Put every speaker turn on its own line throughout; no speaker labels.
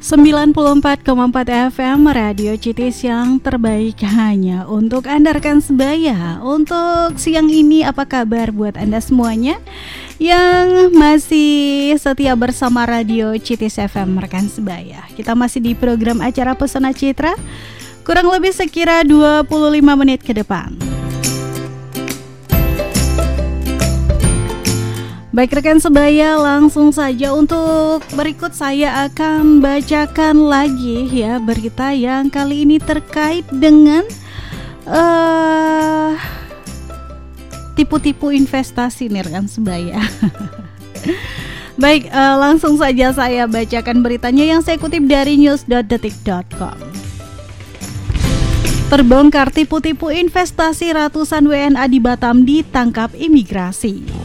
94,4 FM Radio Citis yang terbaik hanya untuk Anda rekan sebaya. Untuk siang ini apa kabar buat Anda semuanya yang masih setia bersama Radio Citis FM rekan sebaya. Kita masih di program acara Pesona Citra, kurang lebih sekira 25 menit ke depan. Baik rekan sebaya, langsung saja untuk berikut saya akan bacakan lagi ya berita yang kali ini terkait dengan tipu-tipu investasi nih rekan sebaya. Baik, langsung saja saya bacakan beritanya yang saya kutip dari news.detik.com. Terbongkar tipu-tipu investasi, ratusan WNA di Batam ditangkap imigrasi.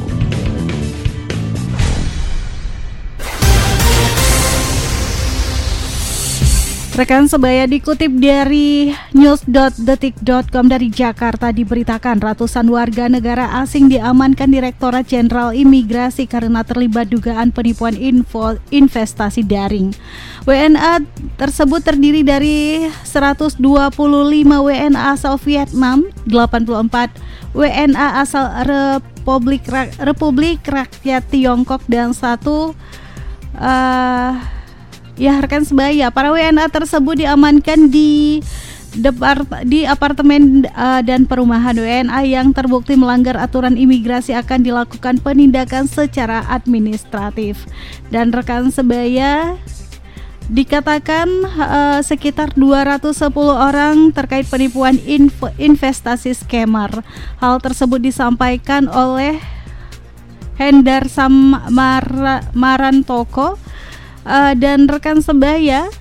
Rekan sebaya, dikutip dari news.detik.com dari Jakarta, diberitakan ratusan warga negara asing diamankan Direktorat Jenderal Imigrasi karena terlibat dugaan penipuan investasi daring. WNA tersebut terdiri dari 125 WNA asal Vietnam, 84 WNA asal Republik Rakyat Tiongkok, dan satu ya rekan sebaya, para WNA tersebut diamankan di apartemen dan perumahan. WNA yang terbukti melanggar aturan imigrasi akan dilakukan penindakan secara administratif. Dan rekan sebaya, dikatakan sekitar 210 orang terkait penipuan investasi scammer. Hal tersebut disampaikan oleh Hendar Marantoko. Dan rekan sebaya,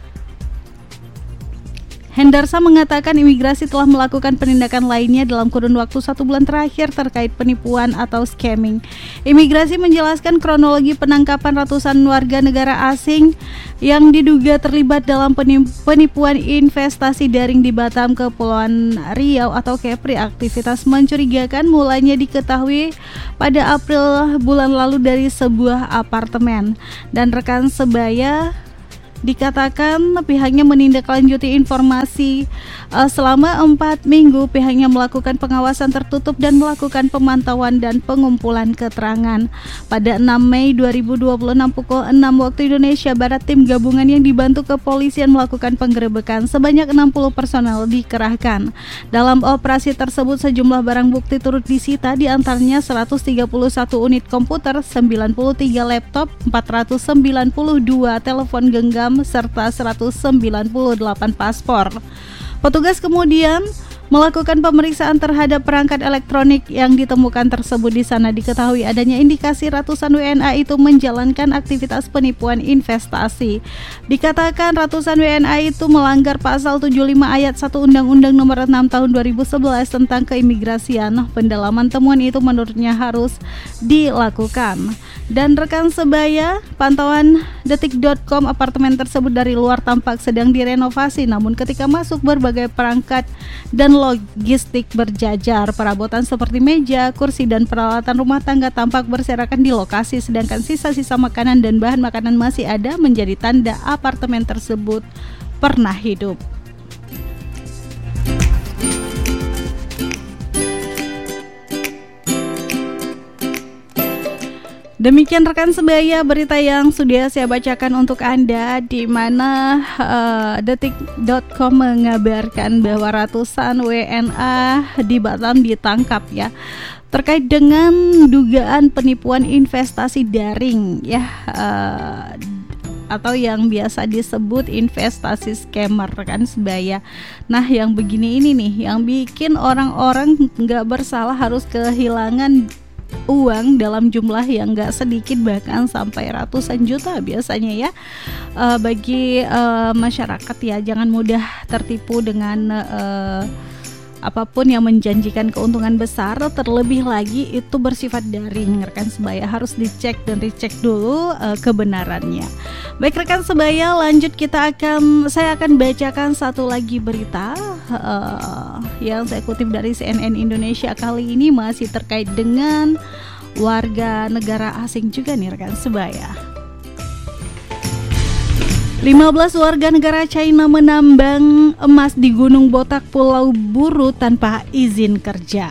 Hendarsa mengatakan imigrasi telah melakukan penindakan lainnya dalam kurun waktu 1 bulan terakhir terkait penipuan atau scamming. Imigrasi menjelaskan kronologi penangkapan ratusan warga negara asing yang diduga terlibat dalam penipuan investasi daring di Batam, Kepulauan Riau atau Kepri. Aktivitas mencurigakan mulanya diketahui pada April bulan lalu dari sebuah apartemen. Dan rekan sebaya, dikatakan pihaknya menindaklanjuti informasi. Selama 4 minggu pihaknya melakukan pengawasan tertutup dan melakukan pemantauan dan pengumpulan keterangan. Pada 6 Mei 2026 pukul 6 waktu Indonesia Barat, tim gabungan yang dibantu kepolisian melakukan penggerebekan. Sebanyak 60 personel dikerahkan. Dalam operasi tersebut sejumlah barang bukti turut disita, diantaranya 131 unit komputer, 93 laptop, 492 telepon genggam, serta 198 paspor. Petugas kemudian melakukan pemeriksaan terhadap perangkat elektronik yang ditemukan tersebut. Di sana diketahui adanya indikasi ratusan WNA itu menjalankan aktivitas penipuan investasi. Dikatakan ratusan WNA itu melanggar pasal 75 ayat 1 Undang-Undang Nomor 6 Tahun 2011 tentang keimigrasian. Pendalaman temuan itu menurutnya harus dilakukan. Dan rekan sebaya, pantauan detik.com, apartemen tersebut dari luar tampak sedang direnovasi, namun ketika masuk berbagai perangkat dan logistik berjajar. Perabotan seperti meja, kursi, dan peralatan rumah tangga tampak berserakan di lokasi, sedangkan sisa-sisa makanan dan bahan makanan masih ada, menjadi tanda apartemen tersebut pernah hidup. Demikian rekan sebaya berita yang sudah saya bacakan untuk Anda, di mana detik.com mengabarkan bahwa ratusan WNA di Batam ditangkap ya terkait dengan dugaan penipuan investasi daring ya, atau yang biasa disebut investasi scammer rekan sebaya. Nah, yang begini ini nih yang bikin orang-orang nggak bersalah harus kehilangan uang dalam jumlah yang gak sedikit, bahkan sampai ratusan juta biasanya ya. Bagi masyarakat ya, jangan mudah tertipu dengan apapun yang menjanjikan keuntungan besar, terlebih lagi itu bersifat daring. Rekan sebaya harus dicek dan dicek dulu kebenarannya. Baik rekan sebaya, lanjut saya akan bacakan satu lagi berita yang saya kutip dari CNN Indonesia. Kali ini masih terkait dengan warga negara asing juga nih rekan sebaya. 15 warga negara China menambang emas di Gunung Botak Pulau Buru tanpa izin kerja.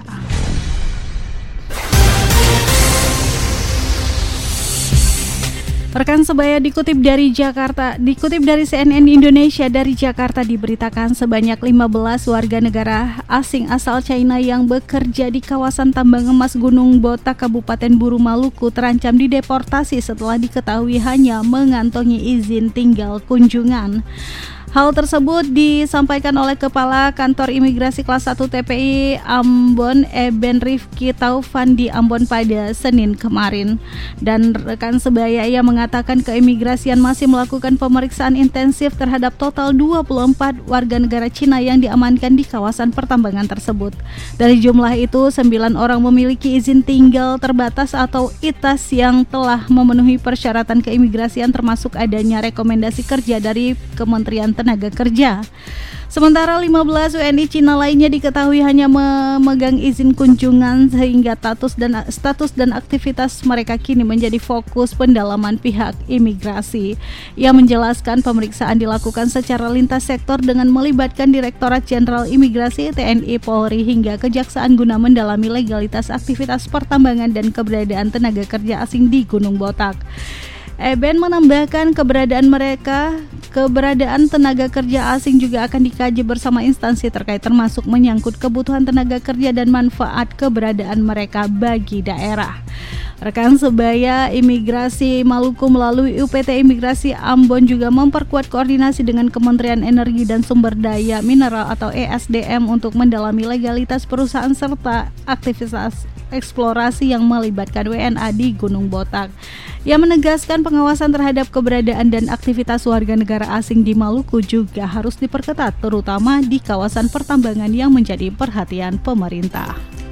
Rekan sebaya dikutip dari CNN Indonesia dari Jakarta diberitakan sebanyak 15 warga negara asing asal China yang bekerja di kawasan tambang emas Gunung Botak Kabupaten Buru Maluku terancam dideportasi setelah diketahui hanya mengantongi izin tinggal kunjungan. Hal tersebut disampaikan oleh Kepala Kantor Imigrasi Kelas 1 TPI Ambon Eben Rifki Taufan di Ambon pada Senin kemarin. Dan rekan sebaya ia mengatakan keimigrasian masih melakukan pemeriksaan intensif terhadap total 24 warga negara Cina yang diamankan di kawasan pertambangan tersebut. Dari jumlah itu, 9 orang memiliki izin tinggal terbatas atau ITAS yang telah memenuhi persyaratan keimigrasian termasuk adanya rekomendasi kerja dari Kementerian Tenaga Kerja. Sementara 15 WNI Cina lainnya diketahui hanya memegang izin kunjungan sehingga status dan aktivitas mereka kini menjadi fokus pendalaman pihak imigrasi. Ia menjelaskan pemeriksaan dilakukan secara lintas sektor dengan melibatkan Direktorat Jenderal Imigrasi, TNI, Polri hingga Kejaksaan guna mendalami legalitas aktivitas pertambangan dan keberadaan tenaga kerja asing di Gunung Botak. Eben menambahkan keberadaan tenaga kerja asing juga akan dikaji bersama instansi terkait termasuk menyangkut kebutuhan tenaga kerja dan manfaat keberadaan mereka bagi daerah. Rekan sebaya Imigrasi Maluku melalui UPT Imigrasi Ambon juga memperkuat koordinasi dengan Kementerian Energi dan Sumber Daya Mineral atau ESDM untuk mendalami legalitas perusahaan serta aktivitas eksplorasi yang melibatkan WNA di Gunung Botak. Ia menegaskan pengawasan terhadap keberadaan dan aktivitas warga negara asing di Maluku juga harus diperketat, terutama di kawasan pertambangan yang menjadi perhatian pemerintah.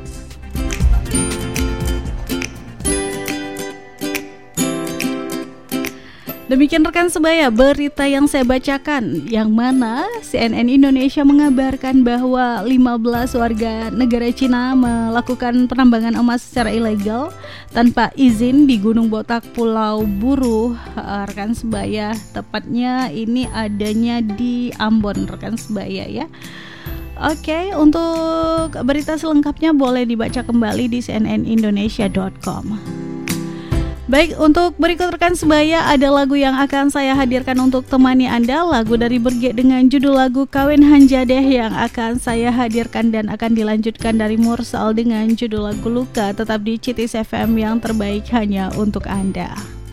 Demikian rekan sebaya berita yang saya bacakan, yang mana CNN Indonesia mengabarkan bahwa 15 warga negara Cina melakukan penambangan emas secara ilegal tanpa izin di Gunung Botak Pulau Buru, rekan sebaya. Tepatnya ini adanya di Ambon, rekan sebaya ya. Oke, untuk berita selengkapnya boleh dibaca kembali di cnnindonesia.com. Baik, untuk berikut rekan sebaya ada lagu yang akan saya hadirkan untuk temani Anda, lagu dari Berge dengan judul lagu Kawin Hanjadeh yang akan saya hadirkan dan akan dilanjutkan dari Mursal dengan judul lagu Luka. Tetap di Citis FM yang terbaik hanya untuk Anda.